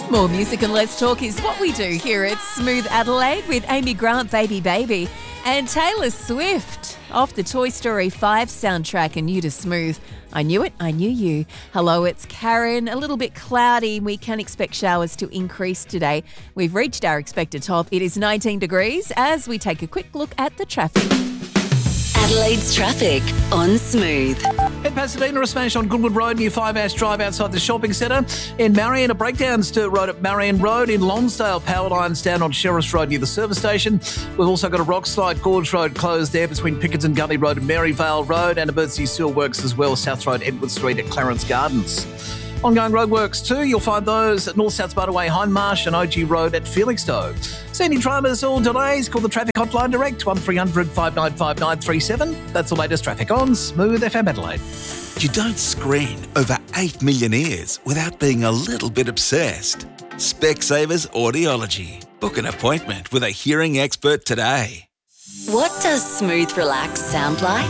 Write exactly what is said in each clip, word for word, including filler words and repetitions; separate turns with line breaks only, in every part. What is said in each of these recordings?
More music and less talk is what we do here at Smooth Adelaide with Amy Grant, Baby Baby, and Taylor Swift off the Toy Story five soundtrack and new to Smooth. I knew it, I knew you. Hello, it's Karen. A little bit cloudy. We can expect showers to increase today. We've reached our expected top. It is nineteen degrees as we take a quick look at the traffic.
Adelaide's traffic on Smooth.
In Pasadena, a smash on Goodwood Road near Five Ash Drive outside the shopping centre. In Marion, a breakdown Sturt Road at Marion Road. In Lonsdale, power lines down on Sheriff's Road near the service station. We've also got a rock slide Gorge Road closed there between Pickett's and Gully Road and Maryvale Road, and emergency sewer works as well, South Road, Edward Street at Clarence Gardens. Ongoing roadworks too, you'll find those at North South Motorway, Hindmarsh and O G Road at Felixstowe. See any dramas or delays, call the traffic hotline direct, one three hundred five nine five nine three seven. That's the latest traffic on Smooth F M Adelaide.
You don't screen over eight million ears without being a little bit obsessed. Specsavers Audiology. Book an appointment with a hearing expert today.
What does Smooth Relax sound like?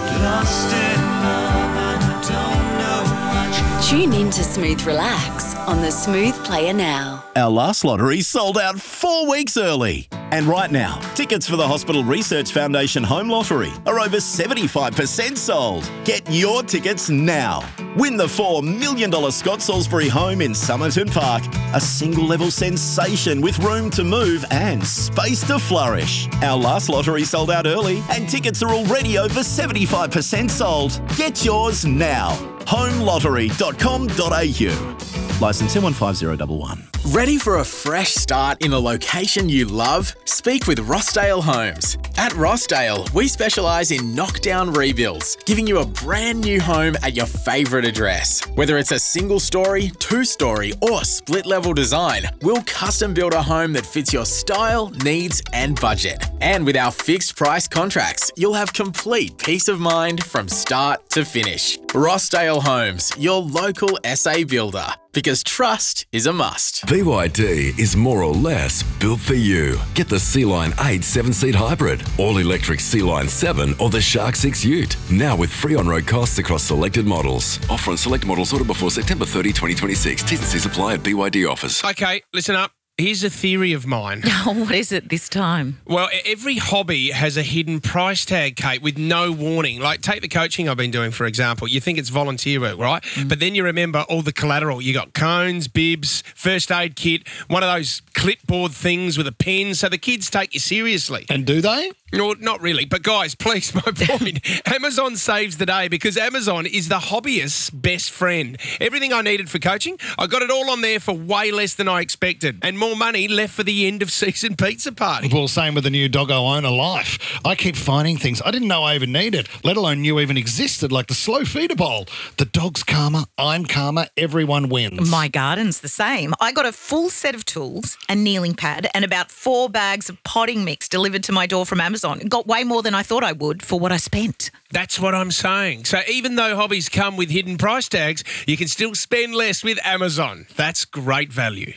Tune in to Smooth Relax on the Smooth Player now.
Our last lottery sold out four weeks early. And right now, tickets for the Hospital Research Foundation Home Lottery are over seventy-five percent sold. Get your tickets now. Win the four million dollars Scott Salisbury home in Somerton Park, a single-level sensation with room to move and space to flourish. Our last lottery sold out early and tickets are already over seventy-five percent sold. Get yours now. home lottery dot com dot a u. Licence M one five zero one one.
Ready for a fresh start in a location you love? Speak with Rossdale Homes. At Rossdale, we specialise in knockdown rebuilds, giving you a brand new home at your favourite address. Whether it's a single story, two story or split level design, we'll custom build a home that fits your style, needs and budget. And with our fixed price contracts, you'll have complete peace of mind from start to finish. Rossdale Homes, your local S A builder. Because trust is a must.
B Y D is more or less built for you. Get the Sea-Line eight seven-seat hybrid, all-electric Sea-Line seven or the Shark six Ute. Now with free on-road costs across selected models. Offer on select models ordered before September thirtieth, twenty twenty-six. T's and C's apply at B Y D offers.
Okay, listen up. Here's a theory of mine.
Oh, what is it this time?
Well, every hobby has a hidden price tag, Kate, with no warning. Like, take the coaching I've been doing, for example. You think it's volunteer work, right? Mm. But then you remember all the collateral. You got cones, bibs, first aid kit, one of those clipboard things with a pen, so the kids take you seriously.
And do they?
No, not really. But guys, please, my point. Amazon saves the day because Amazon is the hobbyist's best friend. Everything I needed for coaching, I got it all on there for way less than I expected. And more money left for the end of season pizza party.
Well, same with the new Doggo Owner Life. I keep finding things I didn't know I even needed, let alone knew even existed, like the slow feeder bowl. The dog's calmer, I'm calmer, everyone wins.
My garden's the same. I got a full set of tools, a kneeling pad, and about four bags of potting mix delivered to my door from Amazon. Got way more than I thought I would for what I spent.
That's what I'm saying. So even though hobbies come with hidden price tags, you can still spend less with Amazon. That's great value.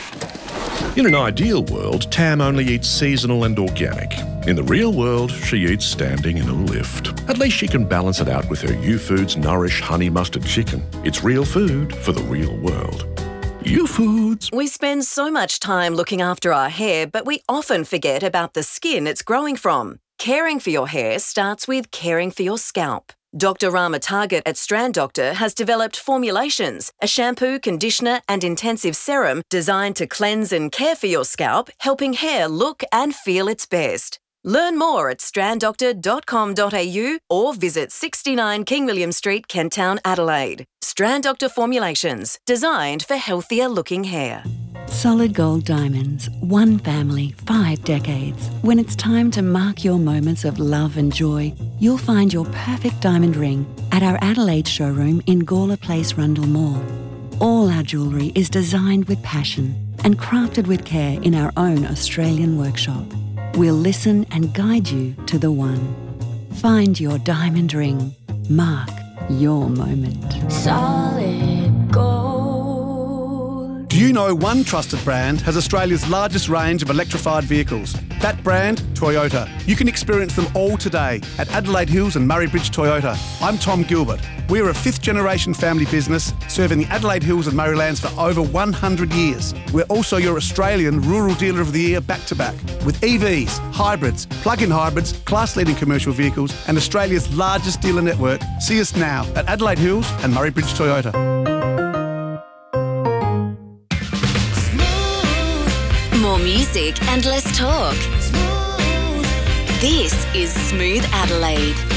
In an ideal world, Tam only eats seasonal and organic. In the real world, she eats standing in a lift. At least she can balance it out with her U-Foods Nourish Honey Mustard Chicken. It's real food for the real world. U-Foods.
We spend so much time looking after our hair, but we often forget about the skin it's growing from. Caring for your hair starts with caring for your scalp. Doctor Rama Target at Strand Doctor has developed formulations, a shampoo, conditioner and intensive serum designed to cleanse and care for your scalp, helping hair look and feel its best. Learn more at strand doctor dot com dot a u or visit sixty-nine King William Street, Kent Town, Adelaide. Strand Doctor Formulations, designed for healthier looking hair.
Solid Gold Diamonds, one family, five decades. When it's time to mark your moments of love and joy, you'll find your perfect diamond ring at our Adelaide showroom in Gawler Place, Rundle Mall. All our jewellery is designed with passion and crafted with care in our own Australian workshop. We'll listen and guide you to the one. Find your diamond ring. Mark your moment.
Solid Gold.
Do
you know one trusted brand has Australia's largest range of electrified vehicles? That brand, Toyota. You can experience them all today at Adelaide Hills and Murray Bridge Toyota. I'm Tom Gilbert. We are a fifth generation family business serving the Adelaide Hills and Murraylands for over one hundred years. We're also your Australian Rural Dealer of the Year back to back with E Vs, hybrids, plug-in hybrids, class-leading commercial vehicles and Australia's largest dealer network. See us now at Adelaide Hills and Murray Bridge Toyota.
More music and less talk. This is Smooth Adelaide.